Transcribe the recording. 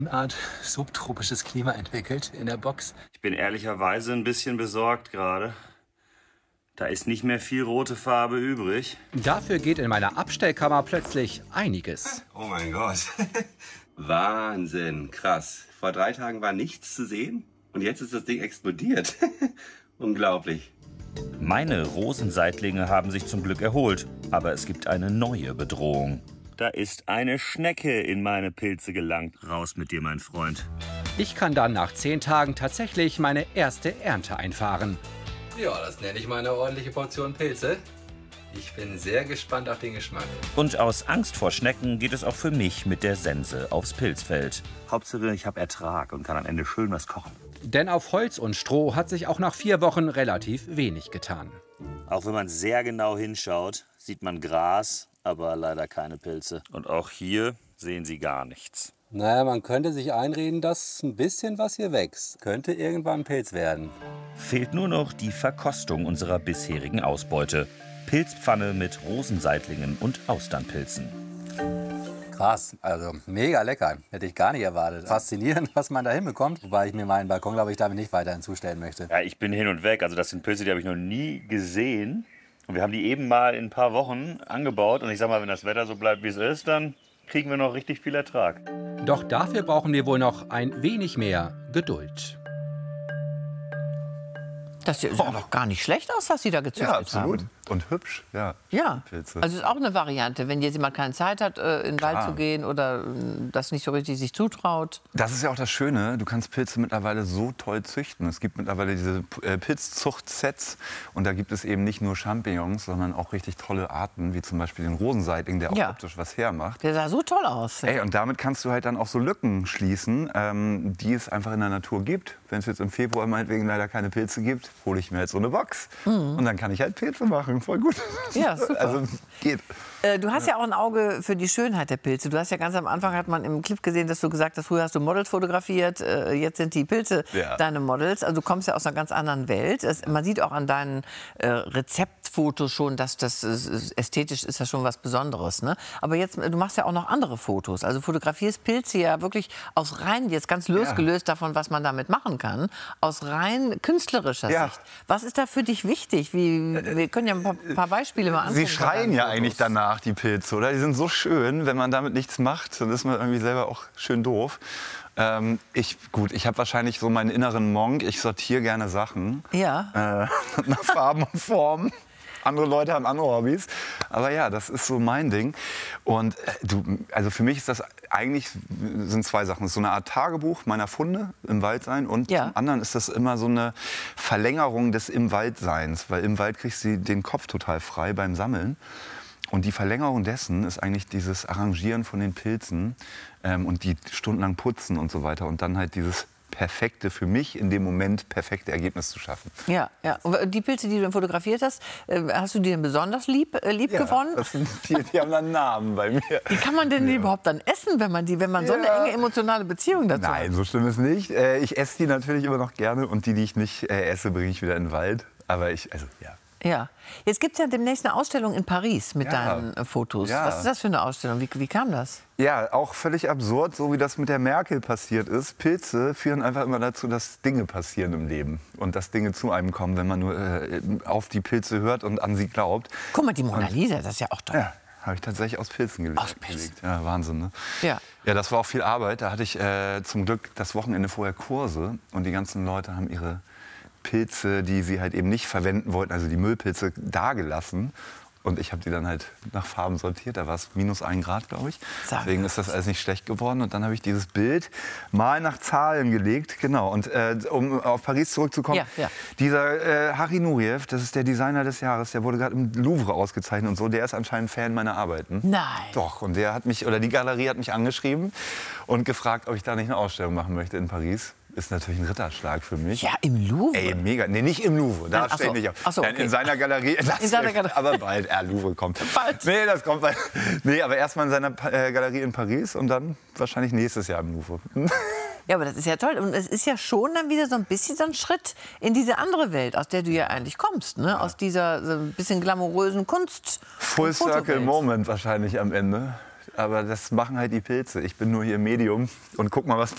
Eine Art subtropisches Klima entwickelt in der Box. Ich bin ehrlicherweise ein bisschen besorgt gerade. Da ist nicht mehr viel rote Farbe übrig. Dafür geht in meiner Abstellkammer plötzlich einiges. Oh mein Gott. Wahnsinn, krass. Vor 3 Tagen war nichts zu sehen und jetzt ist das Ding explodiert. Unglaublich. Meine Rosenseitlinge haben sich zum Glück erholt, aber es gibt eine neue Bedrohung. Da ist eine Schnecke in meine Pilze gelangt. Raus mit dir, mein Freund. Ich kann dann nach 10 Tagen tatsächlich meine erste Ernte einfahren. Ja, das nenne ich mal eine ordentliche Portion Pilze. Ich bin sehr gespannt auf den Geschmack. Und aus Angst vor Schnecken geht es auch für mich mit der Sense aufs Pilzfeld. Hauptsache, ich habe Ertrag und kann am Ende schön was kochen. Denn auf Holz und Stroh hat sich auch nach 4 Wochen relativ wenig getan. Auch wenn man sehr genau hinschaut, sieht man Gras, aber leider keine Pilze. Und auch hier sehen Sie gar nichts. Naja, man könnte sich einreden, dass ein bisschen was hier wächst. Könnte irgendwann ein Pilz werden. Fehlt nur noch die Verkostung unserer bisherigen Ausbeute. Pilzpfanne mit Rosenseitlingen und Austernpilzen. Krass, also mega lecker. Hätte ich gar nicht erwartet. Faszinierend, was man da hinbekommt. Wobei ich mir meinen Balkon, glaube ich, damit nicht weiter hinzustellen möchte. Ja, ich bin hin und weg. Also das sind Pilze, die habe ich noch nie gesehen. Und wir haben die eben mal in ein paar Wochen angebaut. Und ich sag mal, wenn das Wetter so bleibt, wie es ist, dann kriegen wir noch richtig viel Ertrag. Doch dafür brauchen wir wohl noch ein wenig mehr Geduld. Das sieht doch gar nicht schlecht aus, was Sie da gezüchtet haben. Ja, absolut. Und hübsch, ja. Ja, Pilze. also ist auch eine Variante, wenn jetzt jemand keine Zeit hat, in den Wald zu gehen oder das nicht so richtig sich zutraut. Das ist ja auch das Schöne, du kannst Pilze mittlerweile so toll züchten. Es gibt mittlerweile diese Pilzzuchtsets und da gibt es eben nicht nur Champignons, sondern auch richtig tolle Arten, wie zum Beispiel den Rosenseitling, der auch optisch was hermacht. Der sah so toll aus. Ey, und damit kannst du halt dann auch so Lücken schließen, die es einfach in der Natur gibt. Wenn es jetzt im Februar meinetwegen leider keine Pilze gibt, hole ich mir halt so eine Box. Und dann kann ich halt Pilze machen. Voll gut. Ja, super. Also geht. Du hast ja auch ein Auge für die Schönheit der Pilze. Du hast ja ganz am Anfang, hat man im Clip gesehen, dass du gesagt hast, früher hast du Models fotografiert, jetzt sind die Pilze deine Models. Also du kommst ja aus einer ganz anderen Welt. Man sieht auch an deinen Rezeptfotos schon, dass das ästhetisch ist ja schon was Besonderes. Ne? Aber jetzt, du machst ja auch noch andere Fotos. Also fotografierst Pilze ja wirklich aus rein, jetzt ganz losgelöst davon, was man damit machen kann, aus rein künstlerischer Sicht. Was ist da für dich wichtig? Wir können ja ein paar Beispiele mal anschauen. Sie schreien ja eigentlich danach, die Pilze, oder? Die sind so schön, wenn man damit nichts macht, dann ist man irgendwie selber auch schön doof. Ich habe wahrscheinlich so meinen inneren Monk, ich sortiere gerne Sachen. Ja. Nach Farben und Formen. Andere Leute haben andere Hobbys. Aber ja, das ist so mein Ding. Und also für mich ist das eigentlich, sind 2 Sachen. Das ist so eine Art Tagebuch meiner Funde im Waldsein. Und zum anderen ist das immer so eine Verlängerung des im Waldseins. Weil im Wald kriegst du den Kopf total frei beim Sammeln. Und die Verlängerung dessen ist eigentlich dieses Arrangieren von den Pilzen und die stundenlang putzen und so weiter. Und dann halt dieses perfekte, für mich in dem Moment perfekte Ergebnis zu schaffen. Ja, ja. Und die Pilze, die du dann fotografiert hast, hast du die denn besonders lieb gewonnen? Die haben dann einen Namen bei mir. Wie kann man denn die überhaupt dann essen, wenn man so eine enge emotionale Beziehung dazu hat? Nein, so schlimm ist nicht. Ich esse die natürlich immer noch gerne und die ich nicht esse, bringe ich wieder in den Wald. Aber Ja. Jetzt gibt es ja demnächst eine Ausstellung in Paris mit deinen Fotos. Ja. Was ist das für eine Ausstellung? Wie kam das? Ja, auch völlig absurd, so wie das mit der Merkel passiert ist. Pilze führen einfach immer dazu, dass Dinge passieren im Leben. Und dass Dinge zu einem kommen, wenn man nur auf die Pilze hört und an sie glaubt. Guck mal, die Mona Lisa, das ist ja auch toll. Ja, habe ich tatsächlich aus Pilzen gelegt. Aus Pilzen? Ja, Wahnsinn, ne? Ja. Ja, das war auch viel Arbeit. Da hatte ich zum Glück das Wochenende vorher Kurse. Und die ganzen Leute haben ihre Pilze, die sie halt eben nicht verwenden wollten, also die Müllpilze, dagelassen. Und ich habe die dann halt nach Farben sortiert. Da war es -1 Grad, glaube ich. Deswegen ist das alles nicht schlecht geworden. Und dann habe ich dieses Bild mal nach Zahlen gelegt. Genau. Und um auf Paris zurückzukommen, dieser Harry Nureyev, das ist der Designer des Jahres, der wurde gerade im Louvre ausgezeichnet und so. Der ist anscheinend Fan meiner Arbeiten. Nein. Doch. Und der hat mich, oder die Galerie hat mich angeschrieben und gefragt, ob ich da nicht eine Ausstellung machen möchte in Paris. Ist natürlich ein Ritterschlag für mich. Ja, im Louvre? Ey, mega. Nee, nicht im Louvre. Da stehe ich nicht auf. Ach so, okay. In seiner Galerie. Aber bald. Louvre kommt. Bald. Nee, das kommt bald. Nee, aber erst mal in seiner Galerie in Paris und dann wahrscheinlich nächstes Jahr im Louvre. Ja, aber das ist ja toll. Und es ist ja schon dann wieder so ein bisschen so ein Schritt in diese andere Welt, aus der du ja eigentlich kommst. Ne? Aus dieser so ein bisschen glamourösen Kunst. Full Circle Moment wahrscheinlich am Ende. Aber das machen halt die Pilze. Ich bin nur hier Medium und guck mal, was